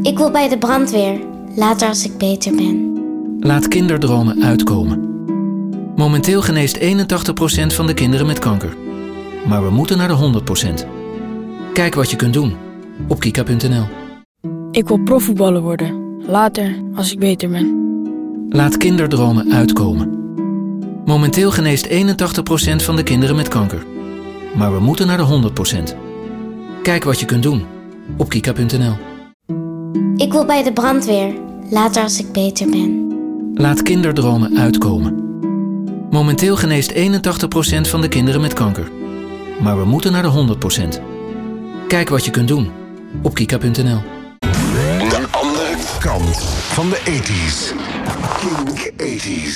Ik wil bij de brandweer, later als ik beter ben. Laat kinderdromen uitkomen. Momenteel geneest 81% van de kinderen met kanker. Maar we moeten naar de 100%. Kijk wat je kunt doen op kika.nl. Ik wil profvoetballer worden, later als ik beter ben. Laat kinderdromen uitkomen. Momenteel geneest 81% van de kinderen met kanker. Maar we moeten naar de 100%. Kijk wat je kunt doen op kika.nl. Ik wil bij de brandweer, later als ik beter ben. Laat kinderdromen uitkomen. Momenteel geneest 81% van de kinderen met kanker. Maar we moeten naar de 100%. Kijk wat je kunt doen op kika.nl. De andere kant van de 80s. Kink 80s.